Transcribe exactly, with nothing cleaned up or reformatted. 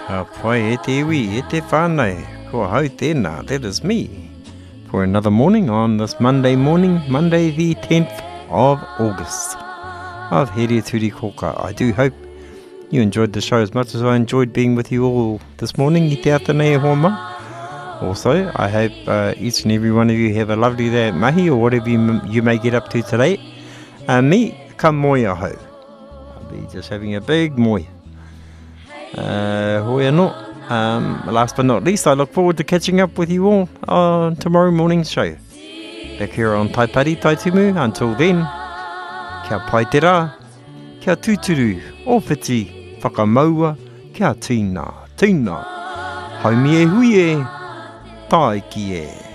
Ka pai e te iwi, e te whānau. Kua hau tēnā, that is me. For another morning on this Monday morning, Monday the tenth of August. Of Here Turi Koka. I do hope you enjoyed the show as much as I enjoyed being with you all this morning. I te atanei hoa ma. Also, I hope uh, each and every one of you have a lovely day at mahi or whatever you, you may get up to today. Uh, me, ka moi aho. I'll be just having a big moi. Uh, hoi anō. Um, last but not least, I look forward to catching up with you all on tomorrow morning's show. Back here on Taipari Taitumu. Until then, kia pai te rā, kia tūturu, ōwhiti, whakamaua, kia tīnā, tīnā. Haumi e hui e, tae ki e.